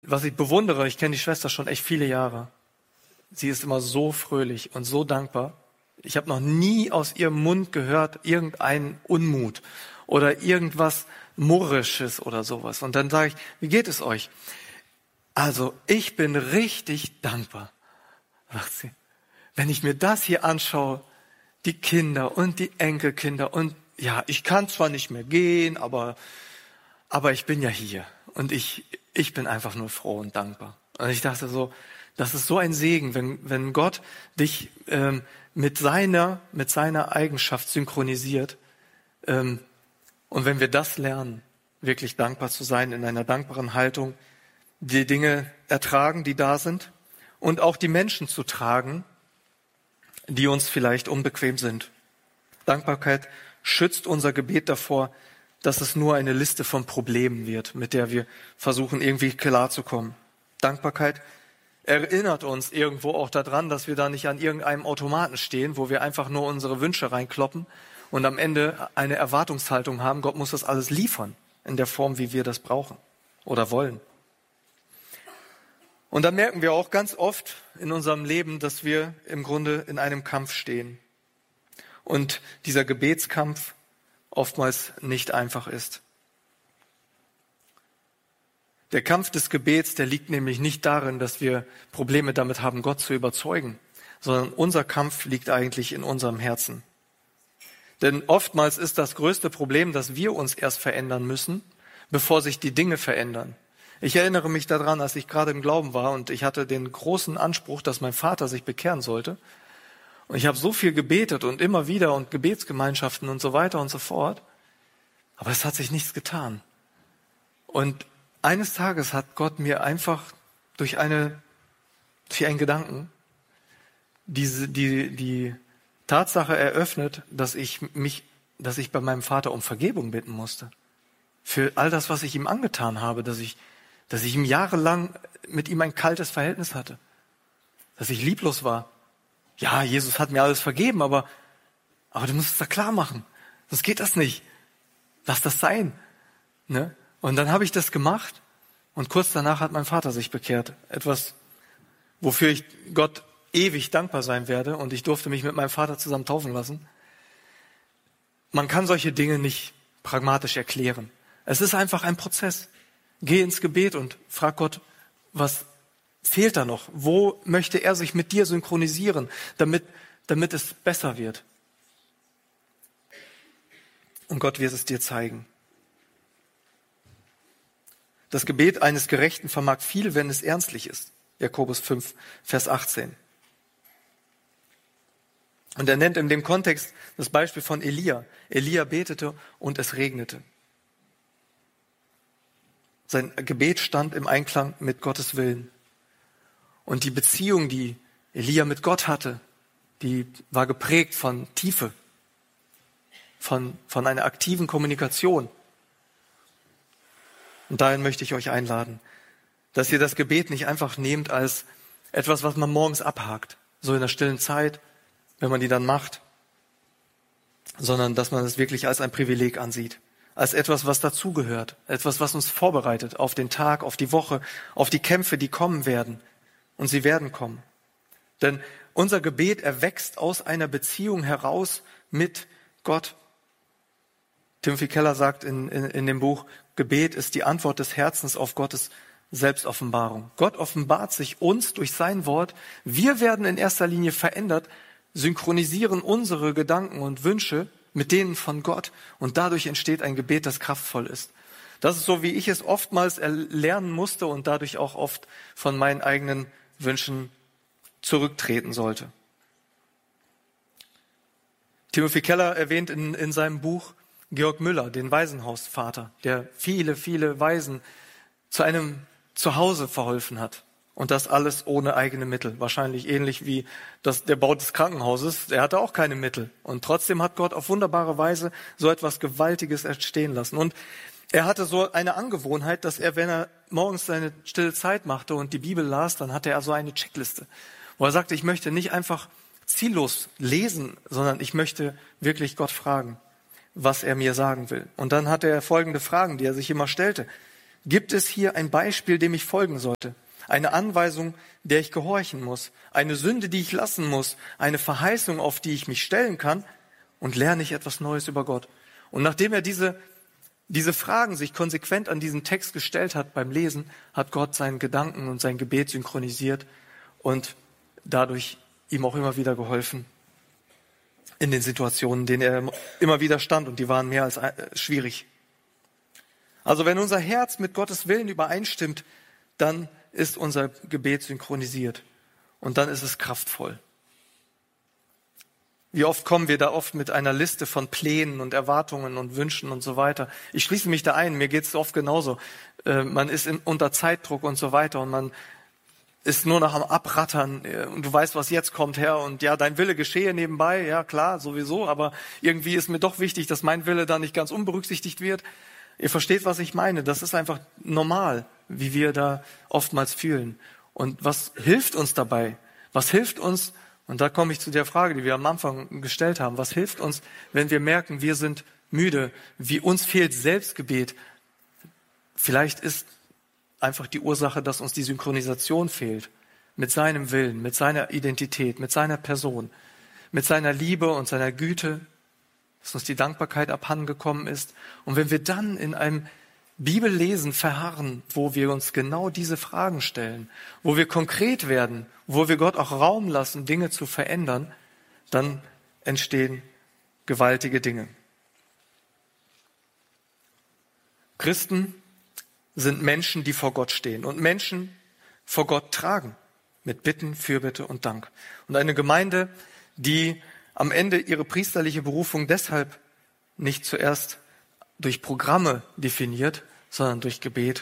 was ich bewundere, ich kenne die Schwester schon echt viele Jahre. Sie ist immer so fröhlich und so dankbar. Ich habe noch nie aus ihrem Mund gehört, irgendeinen Unmut oder irgendwas Murrisches oder sowas. Und dann sage ich, wie geht es euch? Also, ich bin richtig dankbar, sagt sie. Wenn ich mir das hier anschaue, die Kinder und die Enkelkinder und ja, ich kann zwar nicht mehr gehen, aber ich bin ja hier und ich bin einfach nur froh und dankbar. Und ich dachte so, das ist so ein Segen, wenn Gott dich mit seiner Eigenschaft synchronisiert. Und wenn wir das lernen, wirklich dankbar zu sein, in einer dankbaren Haltung, die Dinge ertragen, die da sind, und auch die Menschen zu tragen, die uns vielleicht unbequem sind. Dankbarkeit schützt unser Gebet davor, dass es nur eine Liste von Problemen wird, mit der wir versuchen, irgendwie klarzukommen. Dankbarkeit erinnert uns irgendwo auch daran, dass wir da nicht an irgendeinem Automaten stehen, wo wir einfach nur unsere Wünsche reinkloppen und am Ende eine Erwartungshaltung haben, Gott muss das alles liefern, in der Form, wie wir das brauchen oder wollen. Und dann merken wir auch ganz oft in unserem Leben, dass wir im Grunde in einem Kampf stehen. Und dieser Gebetskampf oftmals nicht einfach ist. Der Kampf des Gebets, der liegt nämlich nicht darin, dass wir Probleme damit haben, Gott zu überzeugen, sondern unser Kampf liegt eigentlich in unserem Herzen. Denn oftmals ist das größte Problem, dass wir uns erst verändern müssen, bevor sich die Dinge verändern. Ich erinnere mich daran, als ich gerade im Glauben war und ich hatte den großen Anspruch, dass mein Vater sich bekehren sollte. Und ich habe so viel gebetet und immer wieder und Gebetsgemeinschaften und so weiter und so fort. Aber es hat sich nichts getan. Und eines Tages hat Gott mir einfach durch einen Gedanken die Tatsache eröffnet, dass ich bei meinem Vater um Vergebung bitten musste. Für all das, was ich ihm angetan habe, dass ich ihm jahrelang mit ihm ein kaltes Verhältnis hatte. Dass ich lieblos war. Ja, Jesus hat mir alles vergeben, aber du musst es da klar machen. Sonst geht das nicht. Lass das sein. Ne? Und dann habe ich das gemacht und kurz danach hat mein Vater sich bekehrt. Etwas, wofür ich Gott ewig dankbar sein werde, und ich durfte mich mit meinem Vater zusammen taufen lassen. Man kann solche Dinge nicht pragmatisch erklären. Es ist einfach ein Prozess. Geh ins Gebet und frag Gott, was fehlt da noch? Wo möchte er sich mit dir synchronisieren, damit es besser wird? Und Gott wird es dir zeigen. Das Gebet eines Gerechten vermag viel, wenn es ernstlich ist. Jakobus 5, Vers 18. Und er nennt in dem Kontext das Beispiel von Elia. Elia betete und es regnete. Sein Gebet stand im Einklang mit Gottes Willen. Und die Beziehung, die Elia mit Gott hatte, die war geprägt von Tiefe, von einer aktiven Kommunikation. Und dahin möchte ich euch einladen, dass ihr das Gebet nicht einfach nehmt als etwas, was man morgens abhakt, so in der stillen Zeit, wenn man die dann macht, sondern dass man es wirklich als ein Privileg ansieht, als etwas, was dazugehört, etwas, was uns vorbereitet auf den Tag, auf die Woche, auf die Kämpfe, die kommen werden. Und sie werden kommen. Denn unser Gebet erwächst aus einer Beziehung heraus mit Gott. Timothy Keller sagt in dem Buch, Gebet ist die Antwort des Herzens auf Gottes Selbstoffenbarung. Gott offenbart sich uns durch sein Wort. Wir werden in erster Linie verändert, synchronisieren unsere Gedanken und Wünsche mit denen von Gott. Und dadurch entsteht ein Gebet, das kraftvoll ist. Das ist so, wie ich es oftmals lernen musste und dadurch auch oft von meinen eigenen Wünschen zurücktreten sollte. Timothy Keller erwähnt in seinem Buch Georg Müller, den Waisenhausvater, der viele, viele Waisen zu einem Zuhause verholfen hat. Und das alles ohne eigene Mittel. Wahrscheinlich ähnlich wie der Bau des Krankenhauses. Er hatte auch keine Mittel. Und trotzdem hat Gott auf wunderbare Weise so etwas Gewaltiges entstehen lassen. Und er hatte so eine Angewohnheit, dass er, wenn er morgens seine stille Zeit machte und die Bibel las, dann hatte er so eine Checkliste, wo er sagte, ich möchte nicht einfach ziellos lesen, sondern ich möchte wirklich Gott fragen, was er mir sagen will. Und dann hatte er folgende Fragen, die er sich immer stellte. Gibt es hier ein Beispiel, dem ich folgen sollte? Eine Anweisung, der ich gehorchen muss? Eine Sünde, die ich lassen muss? Eine Verheißung, auf die ich mich stellen kann? Und lerne ich etwas Neues über Gott? Und nachdem er diese Fragen sich konsequent an diesen Text gestellt hat beim Lesen, hat Gott seinen Gedanken und sein Gebet synchronisiert und dadurch ihm auch immer wieder geholfen in den Situationen, in denen er immer wieder stand, und die waren mehr als schwierig. Also wenn unser Herz mit Gottes Willen übereinstimmt, dann ist unser Gebet synchronisiert und dann ist es kraftvoll. Wie oft kommen wir da oft mit einer Liste von Plänen und Erwartungen und Wünschen und so weiter. Ich schließe mich da ein, mir geht es oft genauso. Man ist unter Zeitdruck und so weiter und man ist nur noch am Abrattern und du weißt, was jetzt kommt, Herr, und ja, dein Wille geschehe nebenbei, ja klar, sowieso, aber irgendwie ist mir doch wichtig, dass mein Wille da nicht ganz unberücksichtigt wird. Ihr versteht, was ich meine. Das ist einfach normal, wie wir da oftmals fühlen. Und was hilft uns dabei? Was hilft uns, und da komme ich zu der Frage, die wir am Anfang gestellt haben, was hilft uns, wenn wir merken, wir sind müde, wie uns fehlt Selbstgebet? Vielleicht ist einfach die Ursache, dass uns die Synchronisation fehlt mit seinem Willen, mit seiner Identität, mit seiner Person, mit seiner Liebe und seiner Güte, dass uns die Dankbarkeit abhandengekommen ist. Und wenn wir dann in einem Bibellesen verharren, wo wir uns genau diese Fragen stellen, wo wir konkret werden, wo wir Gott auch Raum lassen, Dinge zu verändern, dann entstehen gewaltige Dinge. Christen sind Menschen, die vor Gott stehen und Menschen vor Gott tragen mit Bitten, Fürbitte und Dank. Und eine Gemeinde, die am Ende ihre priesterliche Berufung deshalb nicht zuerst durch Programme definiert, sondern durch Gebet,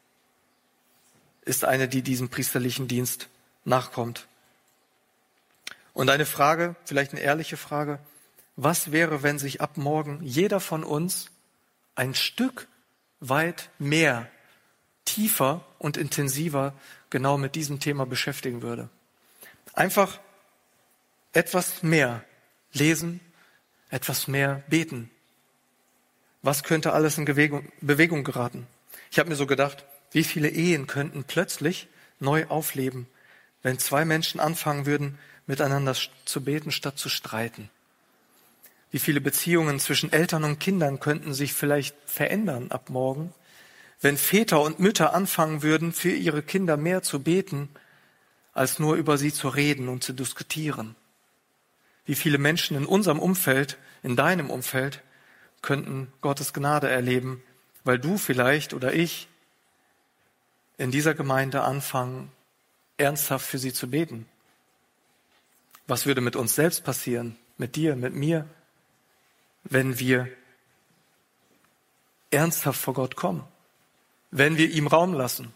ist eine, die diesem priesterlichen Dienst nachkommt. Und eine Frage, vielleicht eine ehrliche Frage: Was wäre, wenn sich ab morgen jeder von uns ein Stück weit mehr, tiefer und intensiver genau mit diesem Thema beschäftigen würde? Einfach etwas mehr lesen, etwas mehr beten. Was könnte alles in Bewegung geraten? Ich habe mir so gedacht, wie viele Ehen könnten plötzlich neu aufleben, wenn zwei Menschen anfangen würden, miteinander zu beten, statt zu streiten? Wie viele Beziehungen zwischen Eltern und Kindern könnten sich vielleicht verändern ab morgen, wenn Väter und Mütter anfangen würden, für ihre Kinder mehr zu beten, als nur über sie zu reden und zu diskutieren? Wie viele Menschen in unserem Umfeld, in deinem Umfeld, könnten Gottes Gnade erleben, weil du vielleicht oder ich in dieser Gemeinde anfangen, ernsthaft für sie zu beten? Was würde mit uns selbst passieren, mit dir, mit mir, wenn wir ernsthaft vor Gott kommen, wenn wir ihm Raum lassen?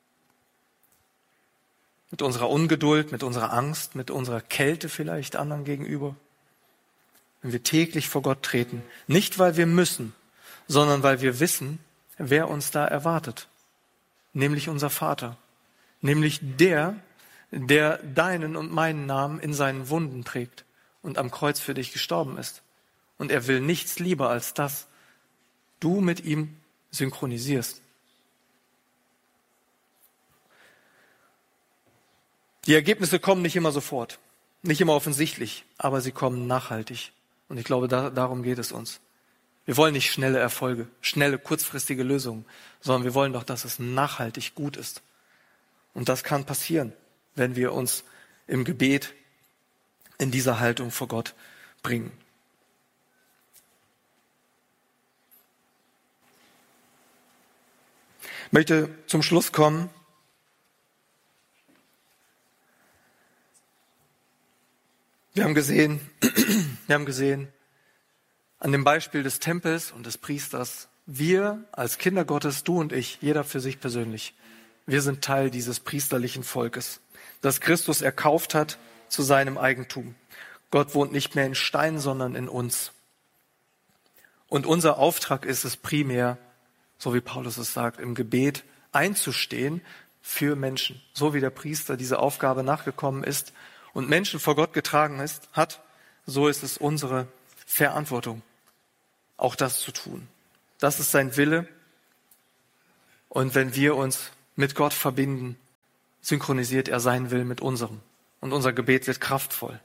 Mit unserer Ungeduld, mit unserer Angst, mit unserer Kälte vielleicht anderen gegenüber. Wenn wir täglich vor Gott treten. Nicht, weil wir müssen, sondern weil wir wissen, wer uns da erwartet. Nämlich unser Vater. Nämlich der deinen und meinen Namen in seinen Wunden trägt und am Kreuz für dich gestorben ist. Und er will nichts lieber, als dass du mit ihm synchronisierst. Die Ergebnisse kommen nicht immer sofort, nicht immer offensichtlich, aber sie kommen nachhaltig. Und ich glaube, darum geht es uns. Wir wollen nicht schnelle Erfolge, schnelle, kurzfristige Lösungen, sondern wir wollen doch, dass es nachhaltig gut ist. Und das kann passieren, wenn wir uns im Gebet in dieser Haltung vor Gott bringen. Ich möchte zum Schluss kommen. Wir haben gesehen an dem Beispiel des Tempels und des Priesters, wir als Kinder Gottes, du und ich, jeder für sich persönlich, wir sind Teil dieses priesterlichen Volkes, das Christus erkauft hat zu seinem Eigentum. Gott wohnt nicht mehr in Stein, sondern in uns. Und unser Auftrag ist es primär, so wie Paulus es sagt, im Gebet einzustehen für Menschen, so wie der Priester diese Aufgabe nachgekommen ist und Menschen vor Gott getragen hat, so ist es unsere Verantwortung, auch das zu tun. Das ist sein Wille Und wenn wir uns mit Gott verbinden, synchronisiert er seinen Willen mit unserem. Und unser Gebet wird kraftvoll.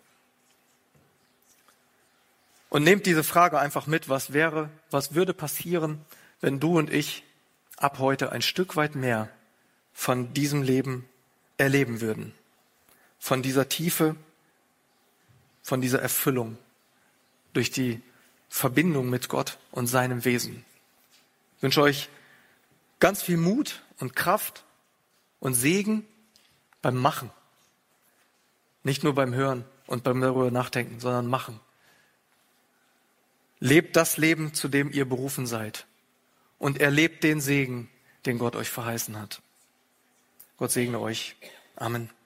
Und nehmt diese Frage einfach mit, was würde passieren, wenn du und ich ab heute ein Stück weit mehr von diesem Leben erleben würden. Von dieser Tiefe, von dieser Erfüllung durch die Verbindung mit Gott und seinem Wesen. Ich wünsche euch ganz viel Mut und Kraft und Segen beim Machen. Nicht nur beim Hören und beim darüber nachdenken, sondern machen. Lebt das Leben, zu dem ihr berufen seid. Und erlebt den Segen, den Gott euch verheißen hat. Gott segne euch. Amen.